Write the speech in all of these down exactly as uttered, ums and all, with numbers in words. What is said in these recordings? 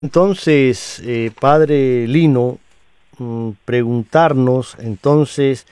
Entonces, eh, padre Lino, mm, preguntarnos entonces,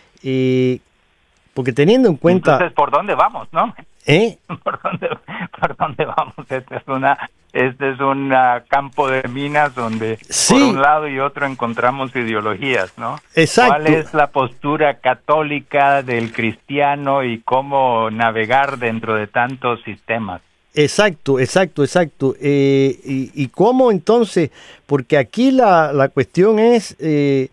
eh, porque teniendo en cuenta, Entonces, ¿por dónde vamos, no? ¿eh? ¿Por dónde, por dónde vamos? Este es una, este es un uh, campo de minas donde Sí, por un lado y otro encontramos ideologías, ¿no? ¿Cuál exacto, es la postura católica del cristiano y cómo navegar dentro de tantos sistemas? exacto, exacto, exacto. Eh, y, y cómo entonces, porque aquí la, la cuestión es eh,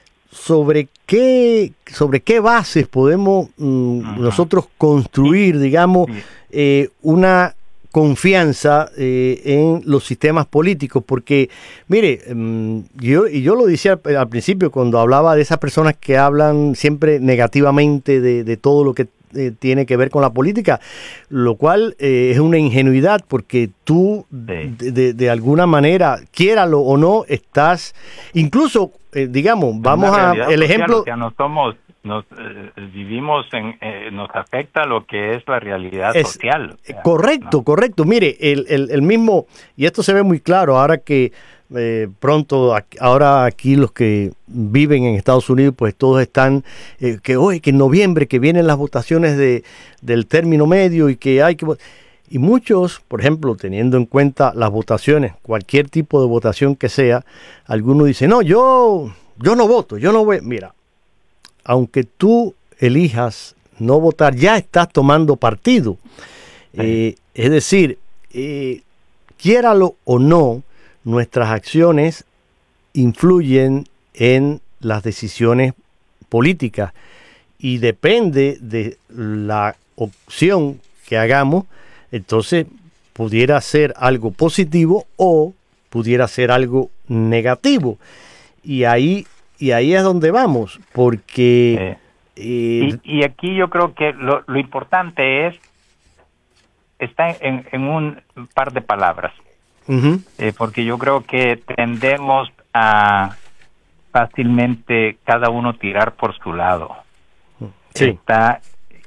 sobre qué, sobre qué bases podemos mm, Ujú. nosotros Y, construir, digamos, y- eh, una confianza eh, en los sistemas políticos, porque, mire, mm, yo, y yo lo decía al, al principio cuando hablaba de esas personas que hablan siempre negativamente de, de todo lo que eh, tiene que ver con la política, lo cual eh, es una ingenuidad porque tú sí. de, de- de alguna manera, quiéralo o no, estás, incluso, eh, digamos, Es una vamos a realidad el social, o ejemplo. sea, no somos, nos eh, vivimos en, eh, nos afecta lo que es la realidad Es social, o eh, sea, correcto, ¿no? correcto. Mire, el, el- el mismo, y esto se ve muy claro ahora que eh, pronto, ac- ahora aquí los que viven en Estados Unidos, pues todos están, eh, que hoy, que en noviembre, que vienen las votaciones de, del término medio y que hay que... vo- Y muchos, por ejemplo, teniendo en cuenta las votaciones, cualquier tipo de votación que sea, algunos dicen, no, yo, yo no voto, yo no voy. Mira, aunque tú elijas no votar, ya estás tomando partido. Sí. Eh, es decir, eh, quiéralo o no, nuestras acciones influyen en las decisiones políticas y depende de la opción que hagamos, entonces pudiera ser algo positivo o pudiera ser algo negativo. Y ahí, y ahí es donde vamos, porque Eh, eh, y, y aquí yo creo que lo, lo importante es, está en, en un par de palabras, ujú, eh, porque yo creo que tendemos a fácilmente cada uno tirar por su lado. sí, Está,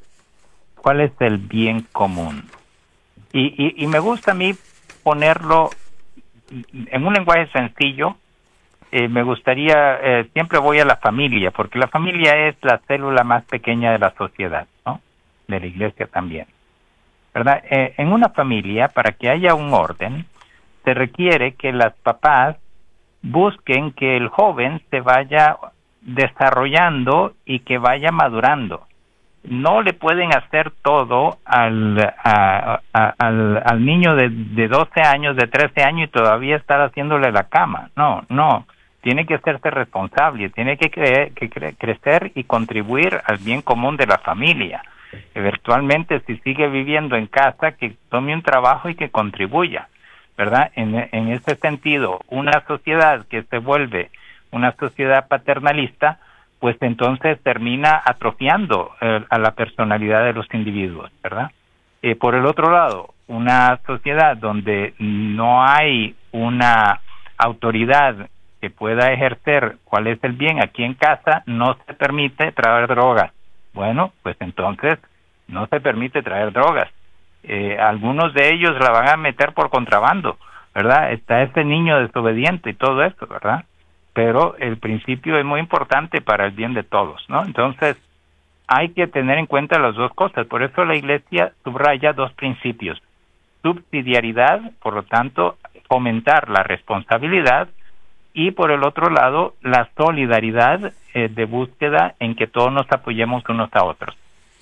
¿cuál es el bien común? Y, y, y me gusta a mí ponerlo en un lenguaje sencillo. Eh, me gustaría, eh, siempre voy a la familia, porque la familia es la célula más pequeña de la sociedad, ¿no? De la iglesia también, ¿verdad? Eh, en una familia, para que haya un orden, se requiere que las papás busquen que el joven se vaya desarrollando y que vaya madurando. No le pueden hacer todo al, a, a, al, al niño de, de doce años, de trece años y todavía estar haciéndole la cama. No, no. Tiene que hacerse responsable, tiene que, cre que cre crecer y contribuir al bien común de la familia. Eventualmente, si sigue viviendo en casa, que tome un trabajo y que contribuya, ¿verdad? En, en este sentido, una sociedad que se vuelve una sociedad paternalista, pues entonces termina atrofiando eh, a la personalidad de los individuos, ¿verdad? Eh, por el otro lado, una sociedad donde no hay una autoridad que pueda ejercer cuál es el bien aquí en casa, no se permite traer drogas. Bueno, pues entonces no se permite traer drogas. Eh, algunos de ellos la van a meter por contrabando, ¿verdad? Está este niño desobediente y todo eso, ¿verdad? Pero el principio es muy importante para el bien de todos, ¿no? Entonces, hay que tener en cuenta las dos cosas. Por eso la Iglesia subraya dos principios. Subsidiariedad, por lo tanto, fomentar la responsabilidad, y por el otro lado, la solidaridad eh, de búsqueda en que todos nos apoyemos unos a otros.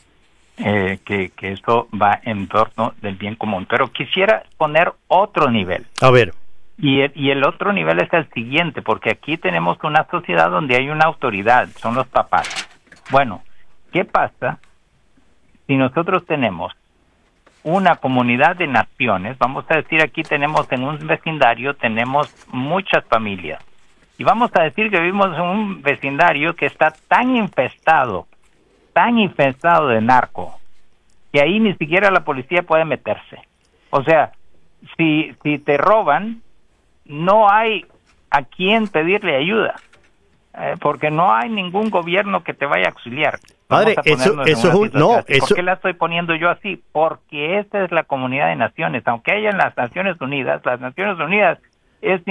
Eh, que, que eso va en torno del bien común. Pero quisiera poner otro nivel. a ver, Y el, y el otro nivel es el siguiente, porque aquí tenemos una sociedad donde hay una autoridad, son los papás. Bueno, ¿qué pasa si nosotros tenemos una comunidad de naciones? Vamos a decir, aquí tenemos en un vecindario, tenemos muchas familias. Y vamos a decir que vivimos en un vecindario que está tan infestado, tan infestado de narco, que ahí ni siquiera la policía puede meterse. O sea, si, si te roban, no hay a quién pedirle ayuda, eh, porque no hay ningún gobierno que te vaya a auxiliar. Vamos padre, a eso, ponernos en eso es una un, situación no, así. ¿Por eso, qué la estoy poniendo yo así? Porque esta es la comunidad de naciones. Aunque haya en las Naciones Unidas, las Naciones Unidas es